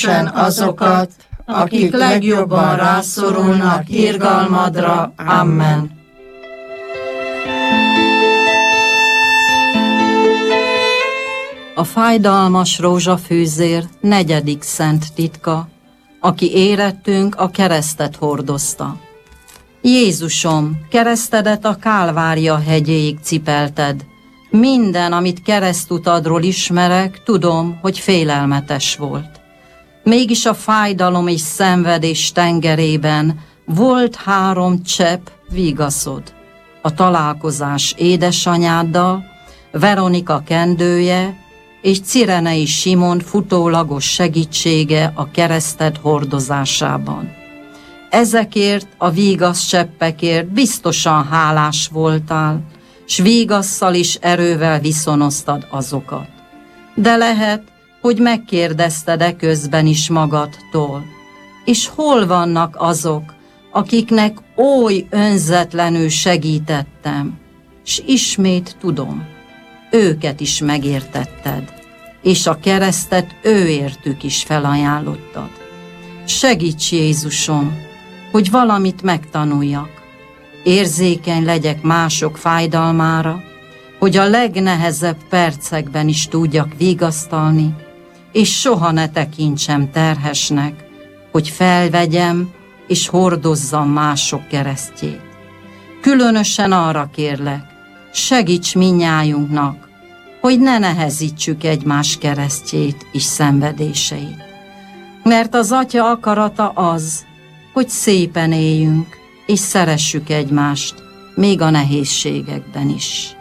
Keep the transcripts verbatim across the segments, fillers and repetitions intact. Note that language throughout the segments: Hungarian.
segítsen azokat, akik legjobban rászorulnak irgalmadra. Amen. A fájdalmas rózsafűzér negyedik szent titka, aki érettünk, a keresztet hordozta. Jézusom, keresztedet a Kálvária hegyéig cipelted. Minden, amit keresztutadról ismerek, tudom, hogy félelmetes volt. Mégis a fájdalom és szenvedés tengerében volt három csepp vigaszod. A találkozás édesanyáddal, Veronika kendője és Cirenei Simon futólagos segítsége a kereszted hordozásában. Ezekért a vígasz cseppekért biztosan hálás voltál, s vígasszal is erővel viszonoztad azokat. De lehet, hogy megkérdezted e közben is magadtól, és hol vannak azok, akiknek oly önzetlenül segítettem, s ismét tudom, őket is megértetted, és a keresztet őértük is felajánlottad. Segíts, Jézusom, hogy valamit megtanuljak, érzékeny legyek mások fájdalmára, hogy a legnehezebb percekben is tudjak vigasztalni, és soha ne tekintsem terhesnek, hogy felvegyem és hordozzam mások keresztjét. Különösen arra kérlek, segíts mindnyájunknak, hogy ne nehezítsük egymás keresztjét és szenvedéseit. Mert az Atya akarata az, hogy szépen éljünk, és szeressük egymást, még a nehézségekben is.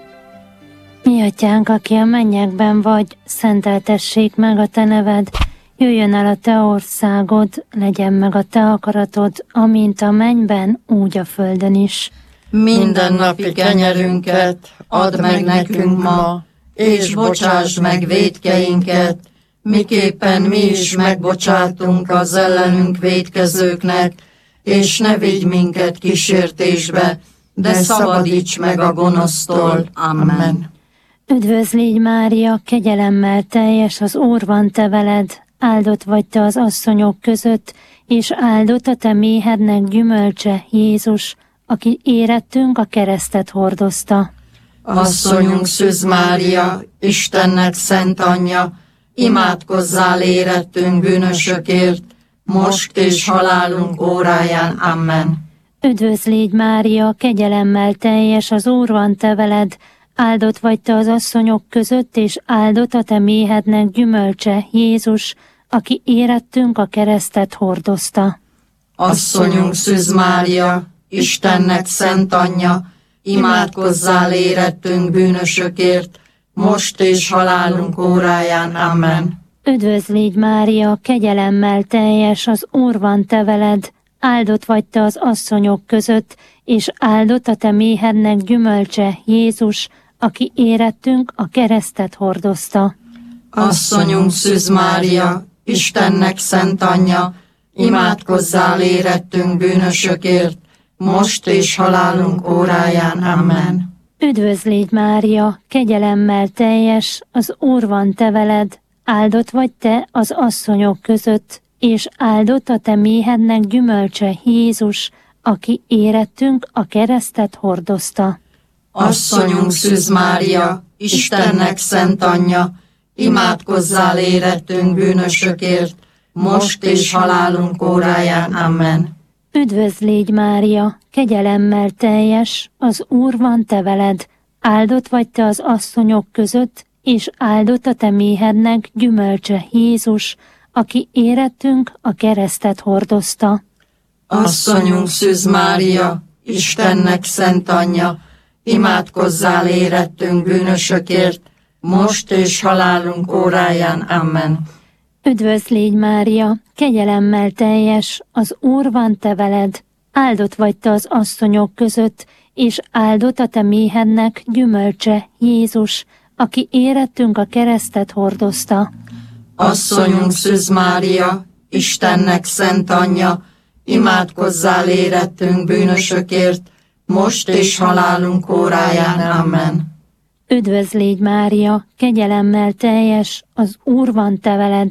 Mi Atyánk, aki a mennyekben vagy, szenteltessék meg a te neved, jöjjön el a te országod, legyen meg a te akaratod, amint a mennyben, úgy a földön is. Mindennapi kenyerünket add meg nekünk ma, és bocsásd meg vétkeinket, miképpen mi is megbocsátunk az ellenünk vétkezőknek, és ne vigy minket kísértésbe, de szabadíts meg a gonosztól. Amen. Üdvözl légy, Mária, kegyelemmel teljes, az Úr van te veled, áldott vagy te az asszonyok között, és áldott a te méhednek gyümölcse, Jézus, aki érettünk, a keresztet hordozta. Asszonyunk Szűz Mária, Istennek szent anyja, imádkozzál érettünk bűnösökért, most és halálunk óráján. Amen. Üdvözl légy, Mária, kegyelemmel teljes, az Úr van te veled, áldott vagy te az asszonyok között, és áldott a te méhednek gyümölcse, Jézus, aki érettünk, a keresztet hordozta. Asszonyunk Szűz Mária, Istennek szent anyja, imádkozzál érettünk bűnösökért, most és halálunk óráján. Amen. Üdvözl légy, Mária, kegyelemmel teljes, az Úr van te veled, áldott vagy te az asszonyok között, és áldott a te méhednek gyümölcse, Jézus, aki érettünk, a keresztet hordozta. Asszonyunk Szűz Mária, Istennek szent anyja, imádkozzál érettünk bűnösökért, most és halálunk óráján. Amen. Üdvözl légy, Mária, kegyelemmel teljes, az Úr van te veled, áldott vagy te az asszonyok között, és áldott a te méhednek gyümölcse, Jézus, aki érettünk, a keresztet hordozta. Asszonyunk Szűz Mária, Istennek szent anyja, imádkozzál érettünk bűnösökért, most és halálunk óráján. Amen. Üdvözl légy, Mária, kegyelemmel teljes, az Úr van te veled, áldott vagy te az asszonyok között, és áldott a te méhednek gyümölcse, Jézus, aki érettünk, a keresztet hordozta. Asszonyunk Szűz Mária, Istennek szent anyja, imádkozzál érettünk bűnösökért, most és halálunk óráján. Amen. Üdvözl légy, Mária, kegyelemmel teljes, az Úr van te veled, áldott vagy te az asszonyok között, és áldott a te méhednek gyümölcse, Jézus, aki érettünk, a keresztet hordozta. Asszonyunk Szűz Mária, Istennek szent anyja, imádkozzál érettünk bűnösökért, most és halálunk óráján. Amen. Üdvözl légy, Mária, kegyelemmel teljes, az Úr van te veled,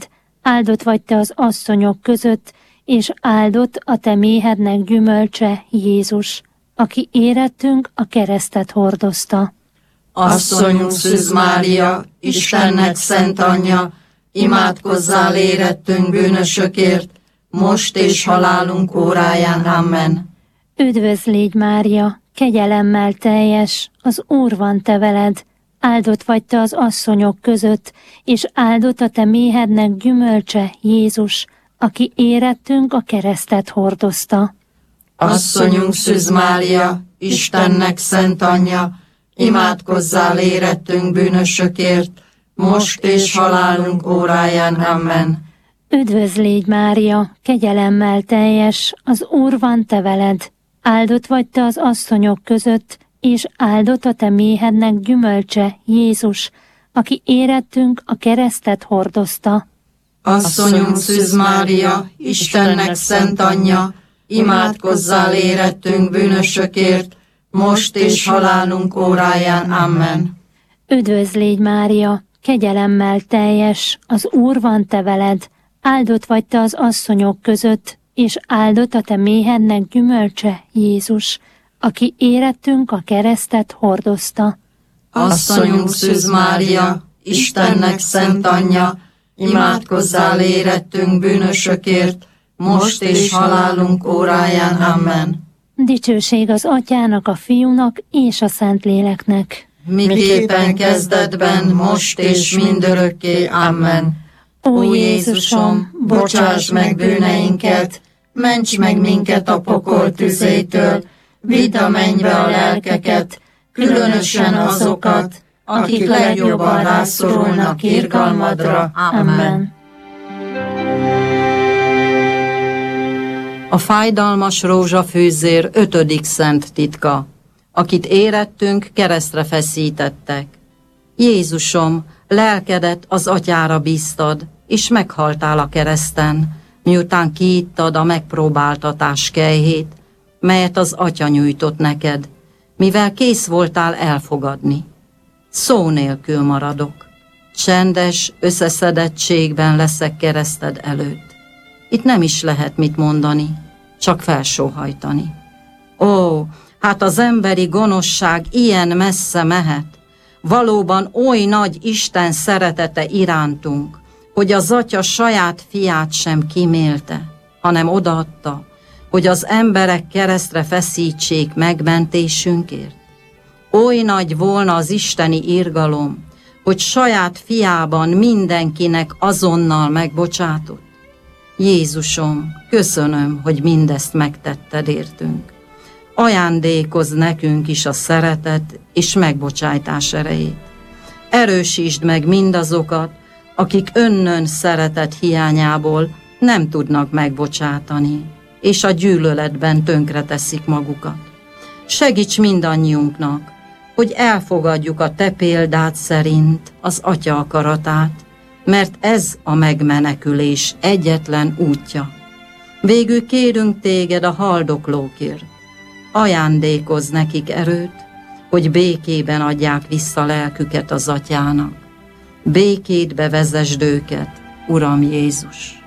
áldott vagy te az asszonyok között, és áldott a te méhednek gyümölcse, Jézus, aki érettünk a keresztet hordozta. Asszonyunk Szűz Mária, Istennek szent anyja, imádkozzál érettünk bűnösökért, most és halálunk óráján. Amen. Üdvözl légy, Mária, kegyelemmel teljes, az Úr van te veled, áldott vagy te az asszonyok között, és áldott a te méhednek gyümölcse, Jézus, aki érettünk a keresztet hordozta. Asszonyunk Szűz Mária, Istennek szent anyja, imádkozzál érettünk bűnösökért, most és halálunk óráján. Amen. Üdvözl légy, Mária, kegyelemmel teljes, az Úr van te veled, áldott vagy te az asszonyok között, és áldott a te méhednek gyümölcse, Jézus, aki érettünk a keresztet hordozta. Asszonyunk Szűz Mária, Istennek szent anyja, imádkozzál érettünk bűnösökért, most és halálunk óráján. Amen. Üdvözl légy, Mária, kegyelemmel teljes, az Úr van te veled, áldott vagy te az asszonyok között, és áldott a te méhednek gyümölcse, Jézus, aki érettünk a keresztet hordozta. Asszonyunk Szűz Mária, Istennek szent anyja, imádkozzál érettünk bűnösökért, most és halálunk óráján. Amen. Dicsőség az Atyának, a Fiúnak és a Szentléleknek. Miképpen kezdetben, most és mindörökké. Amen. Ó Jézusom, bocsáss meg bűneinket, ments meg minket a pokol tüzétől, vidd a mennybe a lelkeket, különösen azokat, akik legjobban rászorulnak irgalmadra. Amen. A fájdalmas rózsafűzér ötödik szent titka, akit érettünk, keresztre feszítettek. Jézusom, lelkedet az Atyára bíztad, és meghaltál a kereszten, miután kiittad a megpróbáltatás kejhét, melyet az Atya nyújtott neked, mivel kész voltál elfogadni. Szó nélkül maradok. Csendes összeszedettségben leszek kereszted előtt. Itt nem is lehet mit mondani, csak felsóhajtani. Ó, hát az emberi gonoszság ilyen messze mehet. Valóban oly nagy Isten szeretete irántunk, hogy az Atya saját fiát sem kimélte, hanem odaadta, hogy az emberek keresztre feszítsék megmentésünkért. Oly nagy volna az isteni irgalom, hogy saját fiában mindenkinek azonnal megbocsátott. Jézusom, köszönöm, hogy mindezt megtetted értünk. Ajándékozz nekünk is a szeretet és megbocsájtás erejét. Erősítsd meg mindazokat, akik önnön szeretet hiányából nem tudnak megbocsátani, és a gyűlöletben tönkreteszik magukat. Segíts mindannyiunknak, hogy elfogadjuk a te példád szerint az Atya akaratát, mert ez a megmenekülés egyetlen útja. Végül kérünk téged a haldoklókért. Ajándékozz nekik erőt, hogy békében adják vissza lelküket az Atyának. Békédbe vezesd őket, Uram Jézus!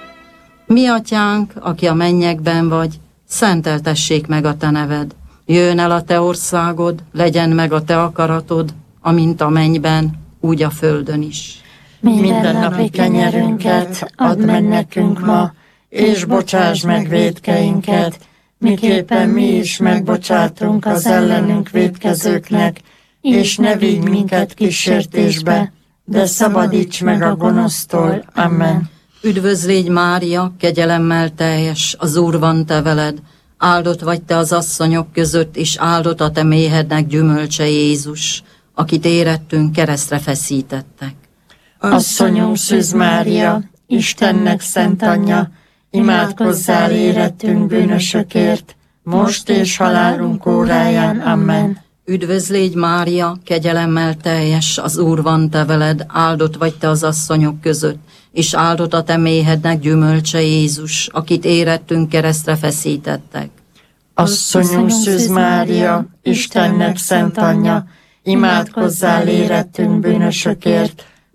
Mi Atyánk, aki a mennyekben vagy, szenteltessék meg a te neved. Jöjjön el a te országod, legyen meg a te akaratod, amint a mennyben, úgy a földön is. Mindennapi kenyerünket add meg nekünk ma, és bocsáss meg vétkeinket, miképpen mi is megbocsátunk az ellenünk vétkezőknek, és ne vigy minket kísértésbe, de szabadíts meg a gonosztól. Amen. Üdvözl légy, Mária, kegyelemmel teljes, az Úr van te veled, áldott vagy te az asszonyok között, és áldott a te méhednek gyümölcse, Jézus, akit érettünk, keresztre feszítettek. Asszonyunk Szűz Mária, Istennek szent anyja, imádkozzál érettünk bűnösökért, most és halálunk óráján. Amen. Üdvözl légy, Mária, kegyelemmel teljes, az Úr van te veled, áldott vagy te az asszonyok között, és áldott a te méhednek gyümölcse, Jézus, akit érettünk, keresztre feszítettek. Asszonyunk Szűz Mária, Istennek szent anyja, imádkozzál érettünk bűnösökért,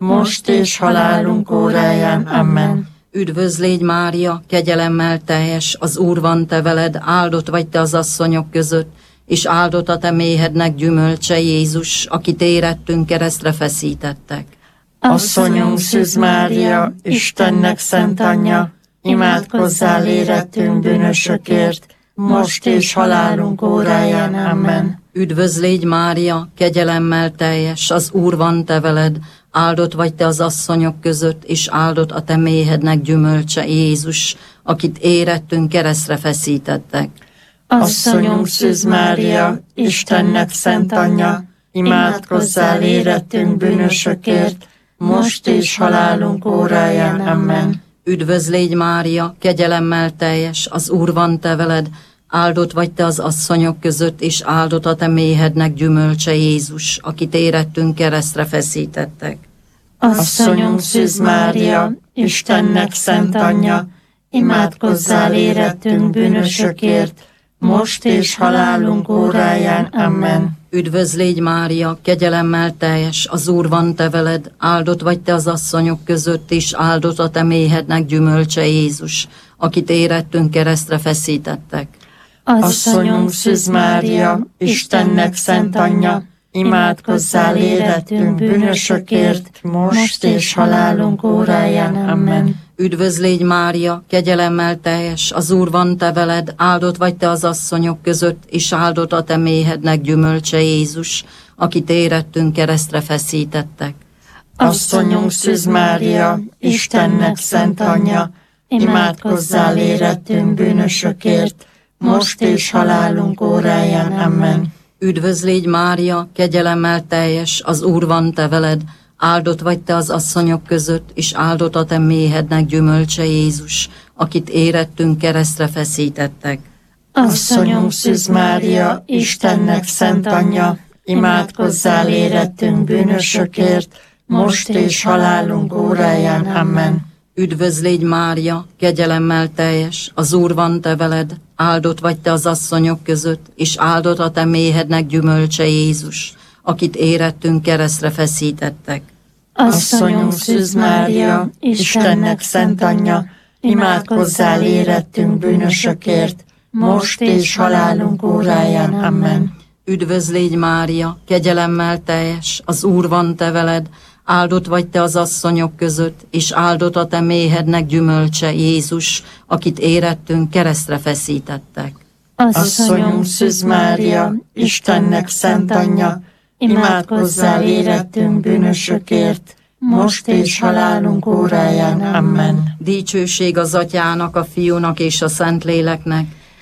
most és halálunk óráján. Amen. Üdvözl légy Mária, kegyelemmel teljes, az Úr van te veled, áldott vagy te az asszonyok között, és áldott a te méhednek gyümölcse Jézus, akit érettünk keresztre feszítettek. Asszonyunk Szűz Mária, Istennek szent anyja, imádkozzál érettünk bűnösökért, most és halálunk óráján. Amen. Üdvözl légy Mária, kegyelemmel teljes, az Úr van te veled, áldott vagy te az asszonyok között, és áldott a te méhednek gyümölcse Jézus, akit érettünk keresztre feszítettek. Asszonyunk Szűz Mária, Istennek szent anyja, imádkozzál érettünk bűnösökért, most és halálunk óráján. Amen. Üdvözl légy Mária, kegyelemmel teljes, az Úr van te veled, áldott vagy te az asszonyok között, és áldott a te méhednek gyümölcse Jézus, akit érettünk keresztre feszítettek. Asszonyunk Szűz Mária, Istennek szent anyja, imádkozzál érettünk bűnösökért, most és halálunk óráján. Amen. Üdvözl légy Mária, kegyelemmel teljes, az Úr van te veled, áldott vagy te az asszonyok között, és áldott a te méhednek gyümölcse Jézus, akit érettünk keresztre feszítettek. Asszonyunk Szűz Mária, Istennek szent anyja, imádkozzál érettünk bűnösökért, most és halálunk óráján. Amen. Üdvözl légy Mária, kegyelemmel teljes, az Úr van te veled, áldott vagy te az asszonyok között, és áldott a te méhednek gyümölcse Jézus, akit érettünk keresztre feszítettek. Asszonyunk Szűz Mária, Istennek szent anyja, imádkozzál érettünk bűnösökért, most és halálunk óráján. Amen. Üdvözl légy Mária, kegyelemmel teljes, az Úr van te veled, áldott vagy te az asszonyok között, és áldott a te méhednek gyümölcse Jézus, akit érettünk keresztre feszítettek. Asszonyunk Szűz Mária, Istennek szent anyja, imádkozzál érettünk bűnösökért, most és halálunk óráján. Amen. Üdvözl légy Mária, kegyelemmel teljes, az Úr van te veled, áldott vagy te az asszonyok között, és áldott a te méhednek gyümölcse Jézus, akit érettünk keresztre feszítettek. Asszonyunk Szűz Mária, Istennek szent anyja, imádkozzál érettünk bűnösökért, most és halálunk óráján. Amen. Üdvözl légy Mária, kegyelemmel teljes, az Úr van te veled, áldott vagy te az asszonyok között, és áldott a te méhednek gyümölcse Jézus, akit érettünk keresztre feszítettek. Asszonyunk Szűz Mária, Istennek szent anyja, imádkozzál érettünk bűnösökért, most és halálunk óráján. Amen. Dicsőség az Atyának, a Fiúnak és a Szentléleknek,